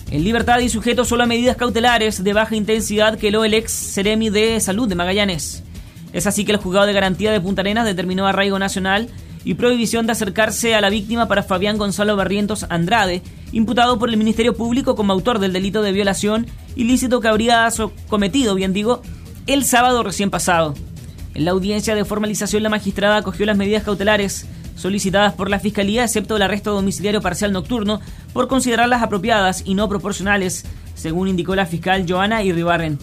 En libertad y sujeto solo a medidas cautelares de baja intensidad quedó el ex Seremi de Salud de Magallanes. Es así que el juzgado de garantía de Punta Arenas determinó arraigo nacional y prohibición de acercarse a la víctima para Fabián Gonzalo Barrientos Andrade, imputado por el Ministerio Público como autor del delito de violación ilícito que habría cometido, el sábado recién pasado. En la audiencia de formalización, la magistrada acogió las medidas cautelares solicitadas por la Fiscalía, excepto el arresto domiciliario parcial nocturno, por considerarlas apropiadas y no proporcionales, según indicó la fiscal Joana Irribarren.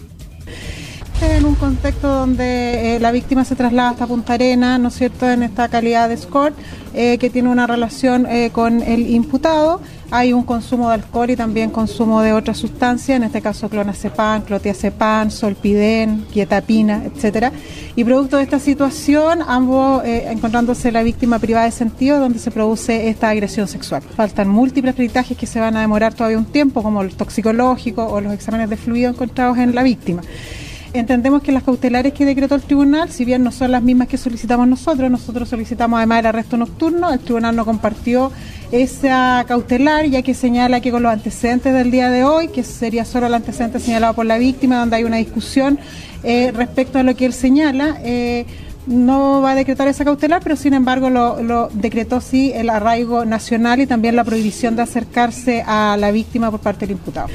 En un contexto donde la víctima se traslada hasta Punta Arenas, ¿no es cierto?, en esta calidad de escort, que tiene una relación con el imputado, hay un consumo de alcohol y también consumo de otras sustancias, en este caso clonazepam, clotiazepam, solpidem, quietapina, etcétera. Y producto de esta situación, ambos encontrándose la víctima privada de sentido, donde se produce esta agresión sexual. Faltan múltiples peritajes que se van a demorar todavía un tiempo, como el toxicológico o los exámenes de fluido encontrados en la víctima. Entendemos que las cautelares que decretó el tribunal, si bien no son las mismas que solicitamos nosotros solicitamos además el arresto nocturno, el tribunal no compartió esa cautelar, ya que señala que con los antecedentes del día de hoy, que sería solo el antecedente señalado por la víctima, donde hay una discusión respecto a lo que él señala, no va a decretar esa cautelar, pero sin embargo lo decretó sí el arraigo nacional y también la prohibición de acercarse a la víctima por parte del imputado.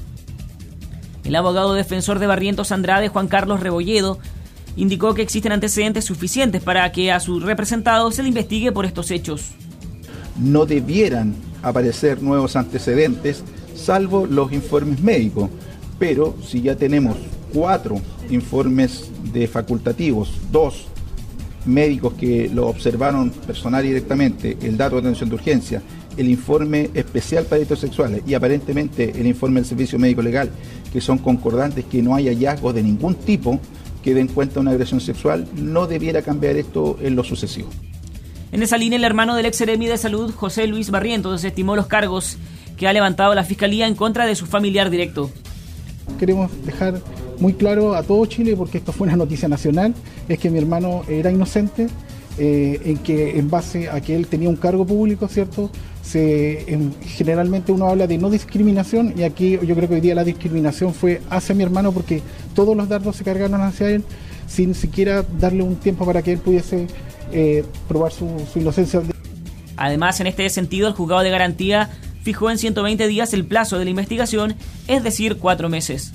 El abogado defensor de Barrientos Andrade, Juan Carlos Rebolledo, indicó que existen antecedentes suficientes para que a su representado se le investigue por estos hechos. No debieran aparecer nuevos antecedentes, salvo los informes médicos, pero si ya tenemos 4 informes de facultativos, 2 médicos que lo observaron personal directamente, el dato de atención de urgencia, el informe especial para delitos sexuales y aparentemente el informe del Servicio Médico Legal, que son concordantes, que no hay hallazgos de ningún tipo que den cuenta de una agresión sexual, no debiera cambiar esto en lo sucesivo. En esa línea, el hermano del ex seremi de Salud, José Luis Barrientos, desestimó los cargos que ha levantado la Fiscalía en contra de su familiar directo. Queremos dejar muy claro a todo Chile, porque esto fue una noticia nacional, es que mi hermano era inocente, en que en base a que él tenía un cargo público, ¿cierto? Generalmente uno habla de no discriminación, y aquí yo creo que hoy día la discriminación fue hacia mi hermano, porque todos los dardos se cargaron hacia él sin siquiera darle un tiempo para que él pudiese probar su inocencia. Además, en este sentido, el juzgado de garantía fijó en 120 días el plazo de la investigación, es decir, 4 meses.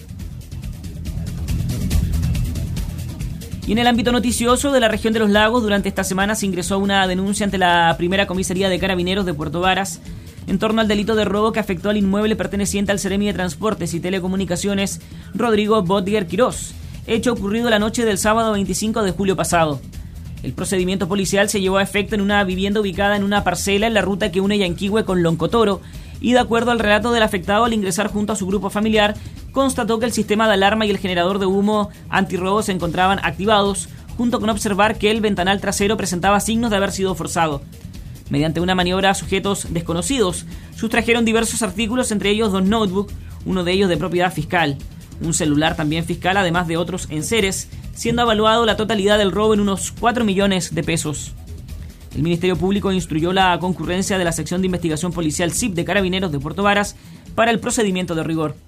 Y en el ámbito noticioso de la región de los lagos, durante esta semana se ingresó una denuncia ante la primera comisaría de Carabineros de Puerto Varas en torno al delito de robo que afectó al inmueble perteneciente al seremi de Transportes y Telecomunicaciones Rodrigo Botger Quirós, hecho ocurrido la noche del sábado 25 de julio pasado. El procedimiento policial se llevó a efecto en una vivienda ubicada en una parcela en la ruta que une Yanquihue con Loncotoro, y de acuerdo al relato del afectado, al ingresar junto a su grupo familiar, constató que el sistema de alarma y el generador de humo antirrobo se encontraban activados, junto con observar que el ventanal trasero presentaba signos de haber sido forzado. Mediante una maniobra a sujetos desconocidos, sustrajeron diversos artículos, entre ellos 2 notebooks, uno de ellos de propiedad fiscal, un celular también fiscal, además de otros enseres, siendo evaluado la totalidad del robo en unos 4 millones de pesos. El Ministerio Público instruyó la concurrencia de la sección de investigación policial SIP de Carabineros de Puerto Varas para el procedimiento de rigor.